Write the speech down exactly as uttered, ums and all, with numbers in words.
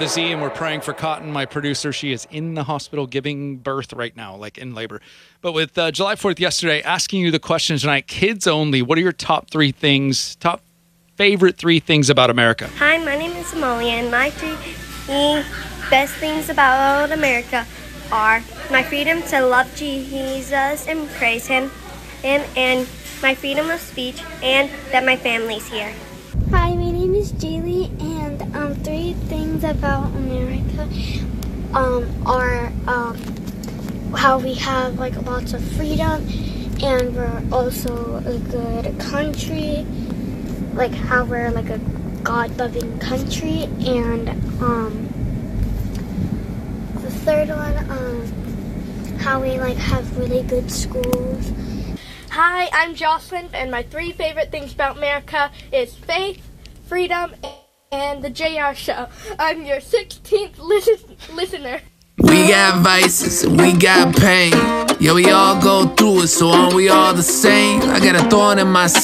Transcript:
a Z, and we're praying for Cotton, my producer. She is in the hospital giving birth right now, like in labor. But with uh, July fourth yesterday, asking you the question tonight, kids only, what are your top three things, top favorite three things about America? Hi, my name is Amalia, and my three best things about America are my freedom to love Jesus and praise him, and, and my freedom of speech, and that my family's here. Hi, my name is Jaylee, and um, three things about America um, are um, how we have like lots of freedom, and we're also a good country, like how we're like a God-loving country, and um, the third one, um, how we like have really good schools. Hi, I'm Jocelyn, and my three favorite things about America is faith, freedom, and the J R Show. I'm your sixteenth listen- listener. We got vices and we got pain. Yeah, we all go through it, so aren't we all the same? I got a thorn in my